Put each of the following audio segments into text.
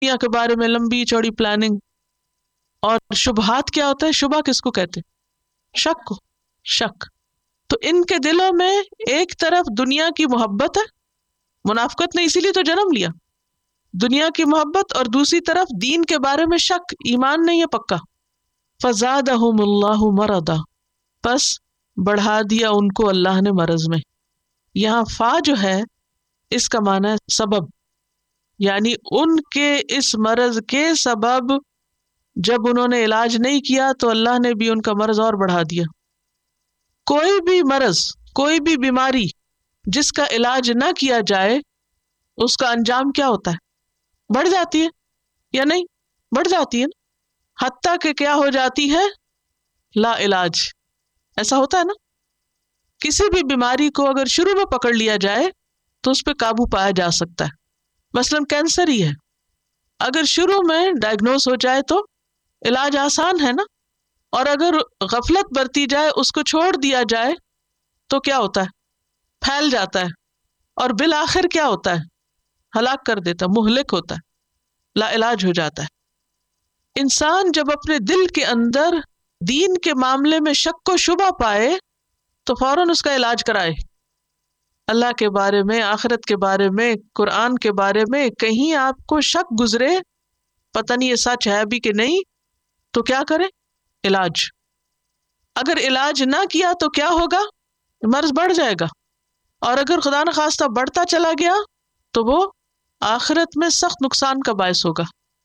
دنیا کے بارے میں لمبی چوڑی پلاننگ. اور شبہات کیا ہوتا ہے؟ شبہ کس کو کہتے ہیں؟ شک کو. شک. تو ان کے دلوں میں ایک طرف دنیا کی محبت ہے، منافقت نے اسی لیے تو جنم لیا، دنیا کی محبت، اور دوسری طرف دین کے بارے میں شک، ایمان نہیں ہے پکا. فزادہم اللہ مرضا، پس بڑھا دیا ان کو اللہ نے مرض میں. یہاں فا جو ہے اس کا معنی ہے سبب، یعنی ان کے اس مرض کے سبب جب انہوں نے علاج نہیں کیا تو اللہ نے بھی ان کا مرض اور بڑھا دیا. کوئی بھی مرض، کوئی بھی بیماری جس کا علاج نہ کیا جائے اس کا انجام کیا ہوتا ہے؟ بڑھ جاتی ہے یا نہیں؟ بڑھ جاتی ہے نا، حتیٰ کہ کیا ہو جاتی ہے؟ لا علاج. ایسا ہوتا ہے نا، کسی بھی بیماری کو اگر شروع میں پکڑ لیا جائے تو اس پہ قابو پایا جا سکتا ہے. مثلاً کینسر ہی ہے، اگر شروع میں ڈائگنوز ہو جائے تو علاج آسان ہے نا، اور اگر غفلت برتی جائے، اس کو چھوڑ دیا جائے تو کیا ہوتا ہے؟ پھیل جاتا ہے، اور بالآخر کیا ہوتا ہے؟ ہلاک کر دیتا، مہلک ہوتا ہے، لا علاج ہو جاتا ہے. انسان جب اپنے دل کے اندر دین کے معاملے میں شک و شبہ پائے تو فوراً اس کا علاج کرائے. اللہ کے بارے میں، آخرت کے بارے میں، قرآن کے بارے میں کہیں آپ کو شک گزرے، پتہ نہیں یہ سچ ہے بھی کہ نہیں، تو کیا کرے؟ علاج. اگر علاج نہ کیا تو کیا ہوگا؟ مرض بڑھ جائے گا، اور اگر خدا نخواستہ بڑھتا چلا گیا تو وہ آخرت میں سخت نقصان کا باعث ہوگا.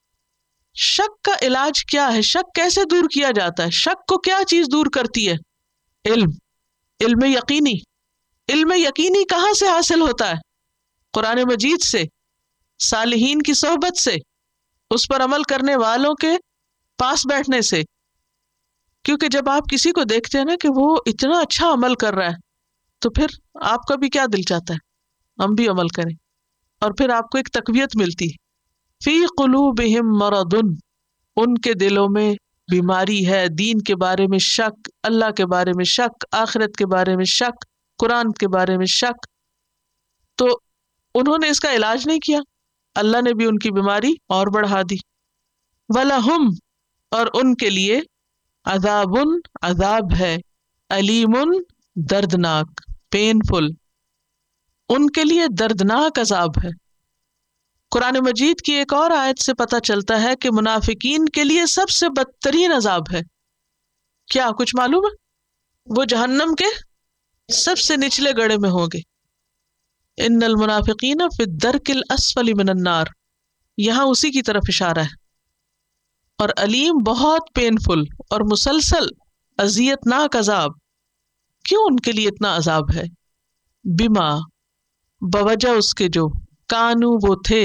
شک کا علاج کیا ہے؟ شک کیسے دور کیا جاتا ہے؟ شک کو کیا چیز دور کرتی ہے؟ علم. علم یقینی. علم یقینی کہاں سے حاصل ہوتا ہے؟ قرآن مجید سے، صالحین کی صحبت سے، اس پر عمل کرنے والوں کے پاس بیٹھنے سے. کیونکہ جب آپ کسی کو دیکھتے ہیں نا کہ وہ اتنا اچھا عمل کر رہا ہے تو پھر آپ کا بھی کیا دل چاہتا ہے ہم بھی عمل کریں، اور پھر آپ کو ایک تقویت ملتی ہے. فی قلوبہم مرض، ان کے دلوں میں بیماری ہے، دین کے بارے میں شک، اللہ کے بارے میں شک، آخرت کے بارے میں شک، قرآن کے بارے میں شک. تو انہوں نے اس کا علاج نہیں کیا، اللہ نے بھی ان کی بیماری اور بڑھا دی. وَلَهُمْ، اور ان کے لیے عذاب، عذاب ہے، علیم، دردناک، پینفل، ان کے لیے دردناک عذاب ہے. قرآن مجید کی ایک اور آیت سے پتہ چلتا ہے کہ منافقین کے لیے سب سے بدترین عذاب ہے. کیا کچھ معلوم ہے؟ وہ جہنم کے سب سے نچلے گڑھے میں ہوں گے. ان المنافقین فی الدرک الاسفل من النار، یہاں اسی کی طرف اشارہ ہے. اور علیم، بہت پینفل اور مسلسل اذیت ناک عذاب. کیوں ان کے لیے اتنا عذاب ہے؟ بما، بوجہ اس کے جو، کانو وہ تھے،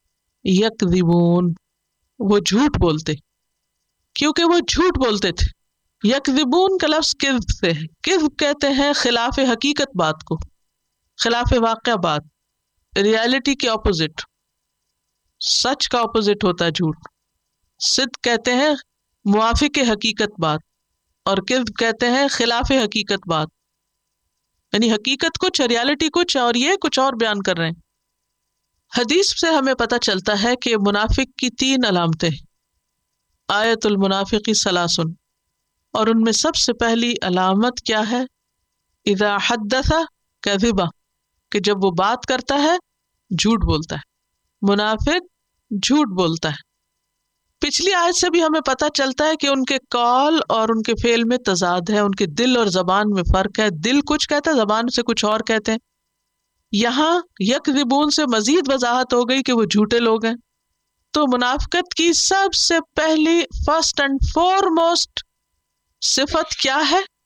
یکذبون، وہ جھوٹ بولتے، کیونکہ وہ جھوٹ بولتے تھے. یکذبون کا لفظ کذب سے ہے. کذب کہتے ہیں خلاف حقیقت بات کو، خلاف واقع بات، ریالٹی کے اپوزٹ. سچ کا اپوزٹ ہوتا ہے جھوٹ. صدق کہتے ہیں موافق حقیقت بات، اور کذب کہتے ہیں خلاف حقیقت بات، یعنی حقیقت کچھ، ریالٹی کچھ، اور یہ کچھ اور بیان کر رہے ہیں. حدیث سے ہمیں پتہ چلتا ہے کہ منافق کی 3 علامتیں، آیت المنافق ثلاث، اور ان میں سب سے پہلی علامت کیا ہے؟ اذا حدث کذب، کہ جب وہ بات کرتا ہے جھوٹ بولتا ہے. منافق جھوٹ بولتا ہے. پچھلی آیت سے بھی ہمیں پتہ چلتا ہے کہ ان کے قول اور ان کے فعل میں تضاد ہے، ان کے دل اور زبان میں فرق ہے. دل کچھ کہتا ہے، زبان سے کچھ اور کہتے ہیں. یہاں یکذبون سے مزید وضاحت ہو گئی کہ وہ جھوٹے لوگ ہیں. تو منافقت کی سب سے پہلی، فرسٹ اینڈ فور موسٹ صفت کیا ہے؟